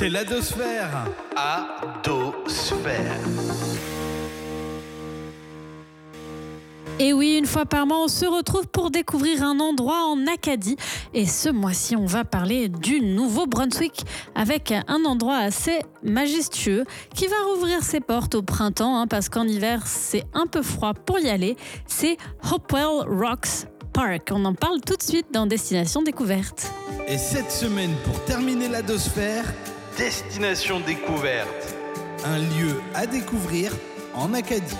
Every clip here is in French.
C'est l'Adosphère. Adosphère. Et oui, une fois par mois, on se retrouve pour découvrir un endroit en Acadie. Et ce mois-ci, on va parler du Nouveau-Brunswick avec un endroit assez majestueux qui va rouvrir ses portes au printemps parce qu'en hiver, c'est un peu froid pour y aller. C'est Hopewell Rocks Park. On en parle tout de suite dans Destination Découverte. Et cette semaine, pour terminer l'Adosphère, Destination découverte. un lieu à découvrir en Acadie.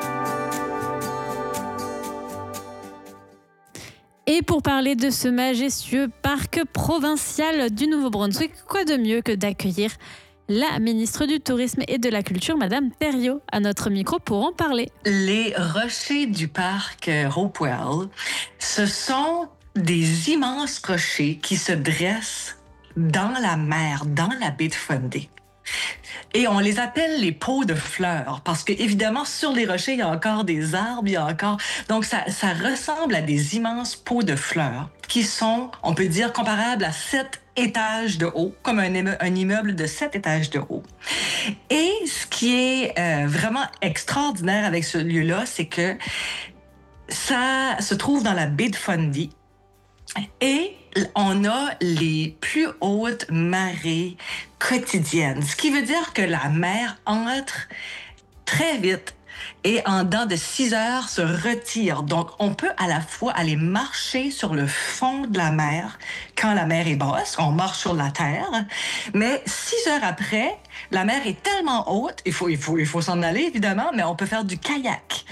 Et pour parler de ce majestueux parc provincial du Nouveau-Brunswick, quoi de mieux que d'accueillir la ministre du Tourisme et de la Culture, Madame Thériault, à notre micro pour en parler. Les rochers du parc Hopewell, ce sont des immenses rochers qui se dressent dans la mer, dans la baie de Fundy. Et on les appelle les pots de fleurs parce que évidemment sur les rochers il y a encore des arbres, il y a encore donc ça ressemble à des immenses pots de fleurs qui sont, on peut dire, comparables à 7 étages de haut, comme un immeuble de 7 étages de haut. Et ce qui est vraiment extraordinaire avec ce lieu-là, c'est que ça se trouve dans la baie de Fundy. Et on a les plus hautes marées quotidiennes, ce qui veut dire que la mer entre très vite et en dedans de 6 heures se retire. Donc, on peut à la fois aller marcher sur le fond de la mer quand la mer est basse, on marche sur la terre, mais 6 heures après, la mer est tellement haute, il faut s'en aller évidemment, mais on peut faire du kayak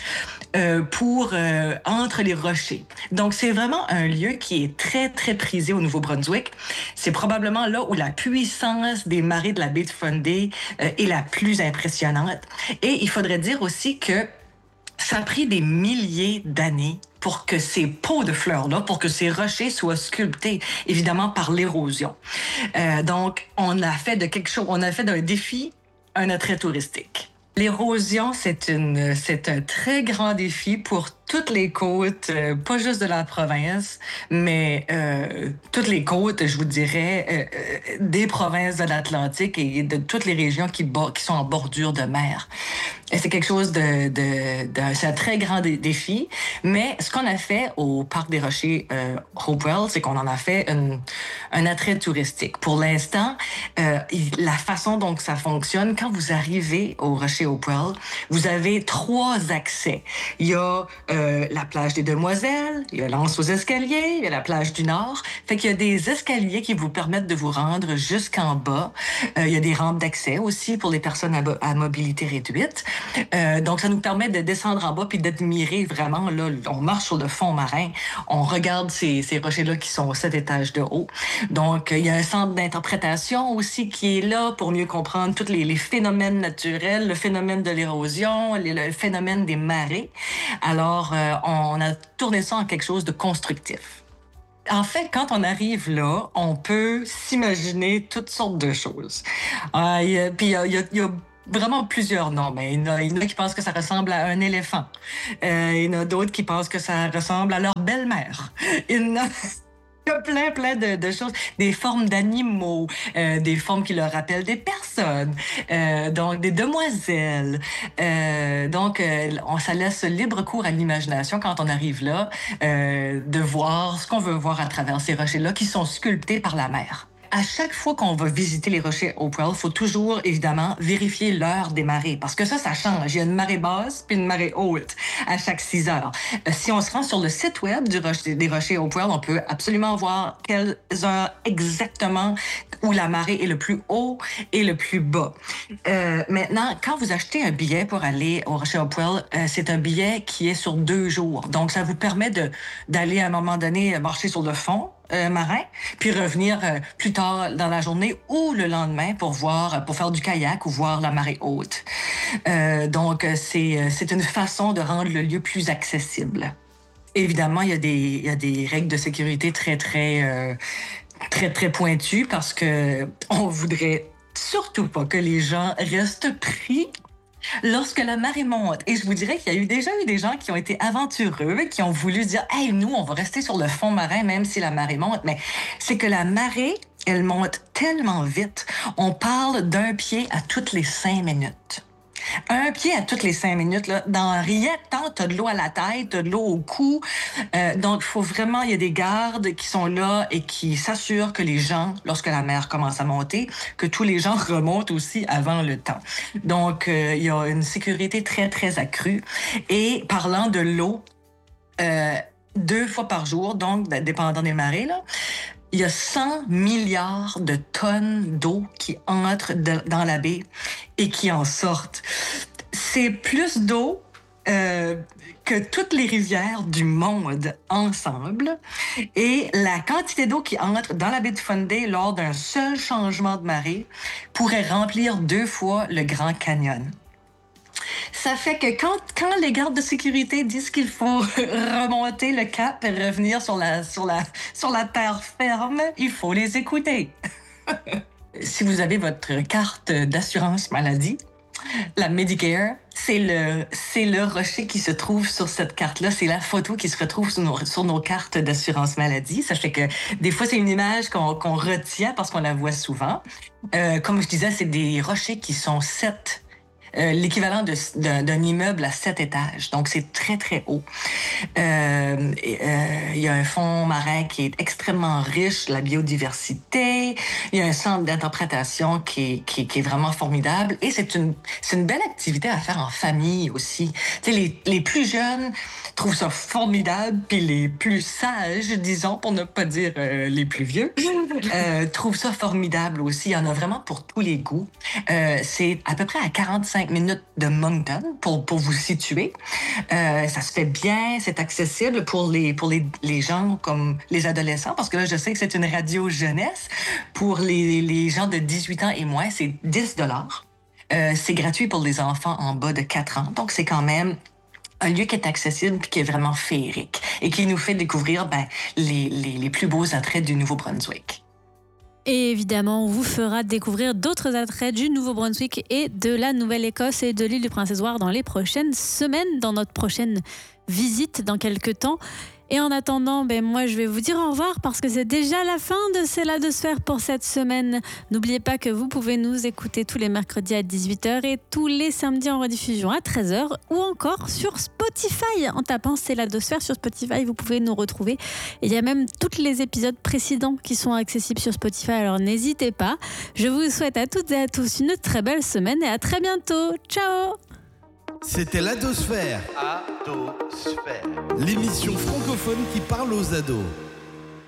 entre les rochers. Donc, c'est vraiment un lieu qui est très, très prisé au Nouveau-Brunswick. C'est probablement là où la puissance des marées de la baie de Fundy est la plus impressionnante. Et il faudrait dire aussi que ça a pris des milliers d'années pour que ces pots de fleurs-là, pour que ces rochers soient sculptés, évidemment par l'érosion. Donc, on a fait d'un défi un attrait touristique. L'érosion, c'est un très grand défi pour toutes les côtes, pas juste de la province, mais toutes les côtes, je vous dirais, des provinces de l'Atlantique et de toutes les régions qui sont en bordure de mer. Et c'est quelque chose c'est un très grand défi, mais ce qu'on a fait au Parc des Rochers Hopewell, c'est qu'on en a fait un attrait touristique. Pour l'instant, la façon dont ça fonctionne, quand vous arrivez au Rocher Hopewell, vous avez 3 accès. Il y a la plage des Demoiselles, il y a l'anse aux escaliers, il y a la plage du Nord. Fait qu'il y a des escaliers qui vous permettent de vous rendre jusqu'en bas. Il y a des rampes d'accès aussi pour les personnes à mobilité réduite. Donc, ça nous permet de descendre en bas puis d'admirer vraiment, là, on marche sur le fond marin, on regarde ces rochers-là qui sont 7 étages de haut. Donc, il y a un centre d'interprétation aussi qui est là pour mieux comprendre tous les phénomènes naturels, le phénomène de l'érosion, le phénomène des marées. Alors, on a tourné ça en quelque chose de constructif. En fait, quand on arrive là, on peut s'imaginer toutes sortes de choses. Puis il y a vraiment plusieurs noms. Mais il y en a qui pensent que ça ressemble à un éléphant. Il y en a d'autres qui pensent que ça ressemble à leur belle-mère. Il y a plein de choses, des formes d'animaux, des formes qui leur rappellent des personnes, donc des demoiselles. Ça laisse libre cours à l'imagination quand on arrive là, de voir ce qu'on veut voir à travers ces rochers-là qui sont sculptés par la mer. À chaque fois qu'on va visiter les rochers Hopewell, il faut toujours, évidemment, vérifier l'heure des marées. Parce que ça change. Il y a une marée basse puis une marée haute à chaque 6 heures. Si on se rend sur le site web des rochers Hopewell, on peut absolument voir quelles heures exactement où la marée est le plus haut et le plus bas. Maintenant, quand vous achetez un billet pour aller au rocher Hopewell, c'est un billet qui est sur 2 jours. Donc, ça vous permet d'aller à un moment donné marcher sur le fond marin, puis revenir plus tard dans la journée ou le lendemain pour faire du kayak ou voir la marée haute. Donc, c'est une façon de rendre le lieu plus accessible. Évidemment, il y a des règles de sécurité très pointues parce que on voudrait surtout pas que les gens restent pris lorsque la marée monte. Et je vous dirais qu'il y a déjà eu des gens qui ont été aventureux, qui ont voulu dire « Hey, nous, on va rester sur le fond marin même si la marée monte. » Mais c'est que la marée elle monte tellement vite. On parle d'un pied à toutes les 5 minutes. Un pied à toutes les 5 minutes, là, dans rien de temps, t'as de l'eau à la tête, t'as de l'eau au cou. Donc, il y a des gardes qui sont là et qui s'assurent que les gens, lorsque la mer commence à monter, que tous les gens remontent aussi avant le temps. Donc, il y a une sécurité très, très accrue. Et parlant de l'eau, 2 fois par jour, donc, dépendant des marées, là, il y a 100 milliards de tonnes d'eau qui entrent dans la baie et qui en sortent. C'est plus d'eau que toutes les rivières du monde ensemble. Et la quantité d'eau qui entre dans la baie de Fundy lors d'un seul changement de marée pourrait remplir 2 fois le Grand Canyon. Ça fait que quand les gardes de sécurité disent qu'il faut remonter le cap et revenir sur la terre ferme, il faut les écouter. Si vous avez votre carte d'assurance maladie, la Medicare, c'est le rocher qui se trouve sur cette carte-là. C'est la photo qui se retrouve sur nos cartes d'assurance maladie. Ça fait que des fois, c'est une image qu'on retient parce qu'on la voit souvent. Comme je disais, c'est des rochers qui sont l'équivalent d'un immeuble à 7 étages. Donc, c'est très, très haut. Il y a un fond marin qui est extrêmement riche, la biodiversité. Il y a un centre d'interprétation qui est vraiment formidable. Et c'est une belle activité à faire en famille aussi. Tu sais, les plus jeunes trouvent ça formidable, puis les plus sages, disons, pour ne pas dire les plus vieux, trouvent ça formidable aussi. Il y en a vraiment pour tous les goûts. C'est à peu près à 45 minutes de Moncton pour vous situer. Ça se fait bien, c'est accessible pour les gens comme les adolescents, parce que là, je sais que c'est une radio jeunesse. Pour les gens de 18 ans et moins, c'est 10 $. C'est gratuit pour les enfants en bas de 4 ans. Donc, c'est quand même un lieu qui est accessible et qui est vraiment féerique et qui nous fait découvrir les plus beaux attraits du Nouveau-Brunswick. Et évidemment, on vous fera découvrir d'autres attraits du Nouveau-Brunswick et de la Nouvelle-Écosse et de l'île du Prince-Édouard dans les prochaines semaines, dans notre prochaine visite dans quelques temps. Et en attendant, moi je vais vous dire au revoir parce que c'est déjà la fin de C'est l'Adosphère pour cette semaine. N'oubliez pas que vous pouvez nous écouter tous les mercredis à 18h et tous les samedis en rediffusion à 13h ou encore sur Spotify. En tapant C'est l'Adosphère sur Spotify, vous pouvez nous retrouver. Et il y a même tous les épisodes précédents qui sont accessibles sur Spotify, alors n'hésitez pas. Je vous souhaite à toutes et à tous une très belle semaine et à très bientôt. Ciao! C'était l'Adosphère, Adosphère. l'émission francophone qui parle aux ados.